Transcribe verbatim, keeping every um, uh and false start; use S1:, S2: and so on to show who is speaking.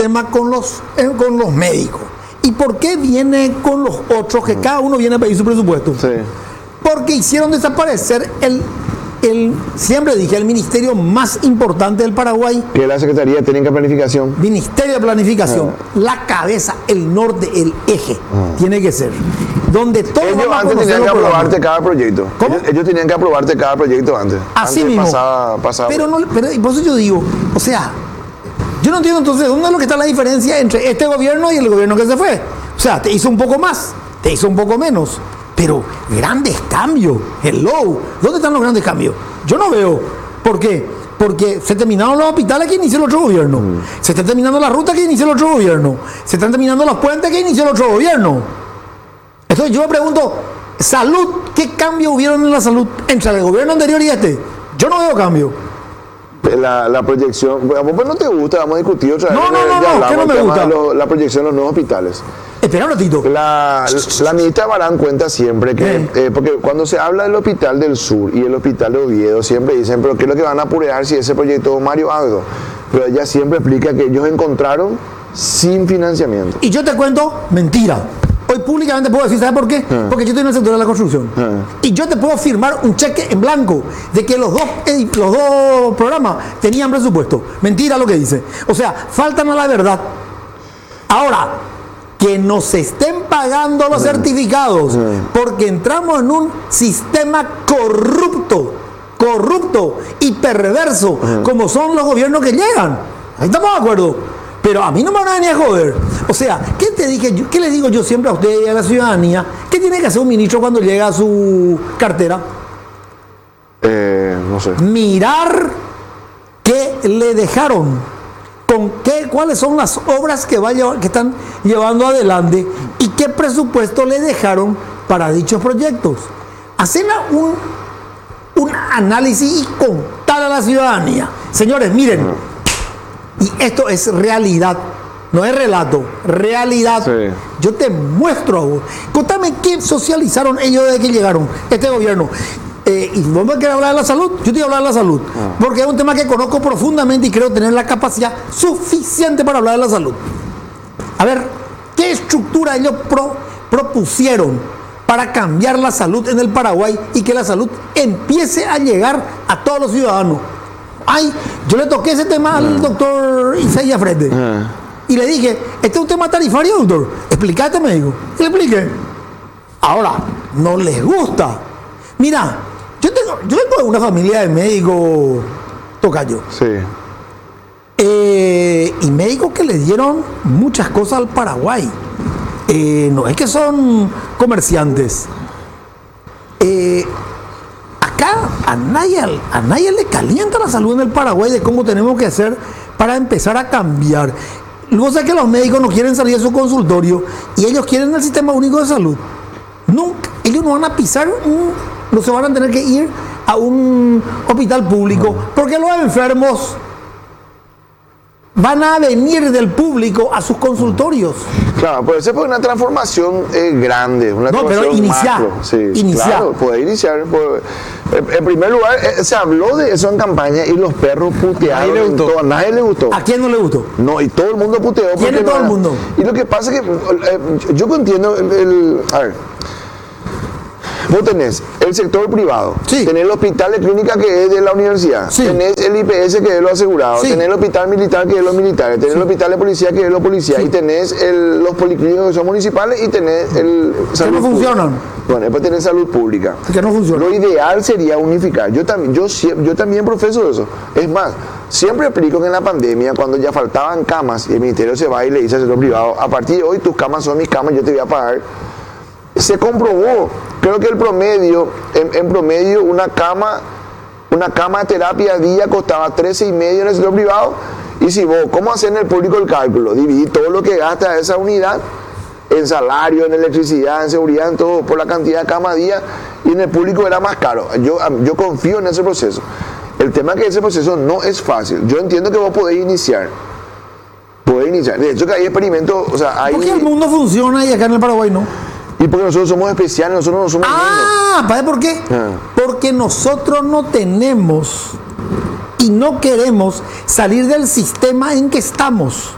S1: tema con los, eh, con los médicos. ¿Y por qué viene con los otros que cada uno viene a pedir su presupuesto?
S2: Sí.
S1: Porque hicieron desaparecer el, el, siempre dije, el ministerio más importante del Paraguay.
S2: Que es la Secretaría Técnica de Planificación.
S1: Ministerio de Planificación.
S2: Ah.
S1: La cabeza, el norte, el eje. Ah. Tiene que ser. Donde todos
S2: ellos
S1: vamos
S2: antes
S1: a
S2: tenían que aprobarte
S1: programas.
S2: cada proyecto.
S1: ¿Cómo?
S2: Ellos, ellos tenían que aprobarte cada proyecto antes.
S1: Así
S2: antes
S1: mismo.
S2: Pasaba, pasaba.
S1: Pero, no, pero por eso yo digo, o sea, yo no entiendo entonces dónde es lo que está la diferencia entre este gobierno y el gobierno que se fue. O sea, te hizo un poco más, te hizo un poco menos, pero grandes cambios. Hello, ¿dónde están los grandes cambios? Yo no veo. ¿Por qué? Porque se terminaron los hospitales que inició el otro gobierno. Mm. Se está terminando la ruta que inició el otro gobierno. Se están terminando los puentes que inició el otro gobierno. Entonces yo me pregunto, salud, ¿qué cambios hubieron en la salud entre el gobierno anterior y este? Yo no veo cambio.
S2: La, la proyección, pues no te gusta, vamos a discutir otra vez.
S1: No, no, no,
S2: ya
S1: no, que no me gusta.
S2: Lo, la proyección de los nuevos hospitales.
S1: Espera un ratito.
S2: La, la ministra Barán cuenta siempre que, eh. Eh, porque cuando se habla del Hospital del Sur y el Hospital de Oviedo, siempre dicen, pero ¿qué es lo que van a apurar si ese proyecto Mario Agdo? Pero ella siempre explica que ellos encontraron sin financiamiento.
S1: Y yo te cuento, mentira. Hoy públicamente puedo decir, ¿sabes por qué? Uh. Porque yo estoy en el sector de la construcción. Uh. Y yo te puedo firmar un cheque en blanco de que los dos, eh, los dos programas tenían presupuesto. Mentira lo que dice. O sea, faltan a la verdad. Ahora, que nos estén pagando los uh. certificados uh. porque entramos en un sistema corrupto, corrupto y perverso, uh. como son los gobiernos que llegan. Ahí estamos de acuerdo. Pero a mí no me van a venir a joder. O sea, ¿qué te dije yo, qué le digo yo siempre a usted y a la ciudadanía? ¿Qué tiene que hacer un ministro cuando llega a su cartera?
S2: Eh, no sé.
S1: Mirar qué le dejaron, con qué, cuáles son las obras que, va a llevar, que están llevando adelante y qué presupuesto le dejaron para dichos proyectos. Hacer un, un análisis y contar a la ciudadanía. Señores, miren. Uh-huh. Y esto es realidad, no es relato, realidad. Sí. Yo te muestro a vos. Contame qué socializaron ellos desde que llegaron, este gobierno. Eh, y vos me querés hablar de la salud, yo te voy a hablar de la salud. Ah. Porque es un tema que conozco profundamente y creo tener la capacidad suficiente para hablar de la salud. A ver, ¿qué estructura ellos pro, propusieron para cambiar la salud en el Paraguay y que la salud empiece a llegar a todos los ciudadanos? Ay, yo le toqué ese tema al doctor Isaías Frente. Uh. Y le dije, este es un tema tarifario, doctor. Explícate, me dijo. Y le expliqué. Ahora, no les gusta. Mira, yo tengo, yo vengo de una familia de médicos, tocayo.
S2: Sí.
S1: Eh, y médicos que le dieron muchas cosas al Paraguay. Eh, no es que son comerciantes. Eh... Acá a nadie, a nadie le calienta la salud en el Paraguay de cómo tenemos que hacer para empezar a cambiar. Luego sé que los médicos no quieren salir de su consultorio y ellos quieren el sistema único de salud. Nunca, ellos no van a pisar, un, no se van a tener que ir a un hospital público porque los enfermos van a venir del público a sus consultorios.
S2: Claro, pero eso fue una transformación eh, grande, una
S1: no,
S2: transformación
S1: pero iniciar,
S2: macro. Sí,
S1: iniciar.
S2: Claro, poder iniciar. Poder, en primer lugar, eh, se habló de eso en campaña y los perros putearon.
S1: Nadie le gustó.
S2: Todo, a nadie le gustó.
S1: ¿A quién no le gustó?
S2: No, y todo el mundo puteó.
S1: ¿Quién es todo
S2: no,
S1: el mundo?
S2: Y lo que pasa es que, eh, yo entiendo el, el... A ver. Vos tenés el sector privado,
S1: sí.
S2: Tenés el hospital de clínica que es de la universidad, sí. Tenés el I P S que es lo asegurado, sí. Tenés el hospital militar que es los militares, tenés sí. El hospital de policía que es los policías, sí. Y tenés el, los policlínicos que son municipales y tenés el
S1: salud que no funcionan.
S2: Pública. Bueno, después tenés salud pública.
S1: Que no funciona.
S2: Lo ideal sería unificar. Yo también, yo, yo también profeso eso. Es más, siempre explico que en la pandemia, cuando ya faltaban camas y el ministerio se va y le dice al sector privado, a partir de hoy tus camas son mis camas, yo te voy a pagar. Se comprobó, creo que el promedio, en, en promedio una cama, una cama de terapia al día costaba trece y medio en el sector privado. Y si vos, ¿cómo hacer en el público el cálculo? Dividir todo lo que gasta esa unidad en salario, en electricidad, en seguridad, en todo, por la cantidad de camas a día, y en el público era más caro. Yo, yo confío en ese proceso. El tema es que ese proceso no es fácil. Yo entiendo que vos podés iniciar. Podés iniciar. De hecho que hay experimentos, o sea, hay...
S1: ¿Por qué el mundo funciona y acá en el Paraguay no?
S2: Y porque nosotros somos especiales, nosotros no somos
S1: Ah, ¿sabes por qué? Ah. Porque nosotros no tenemos y no queremos salir del sistema en que estamos.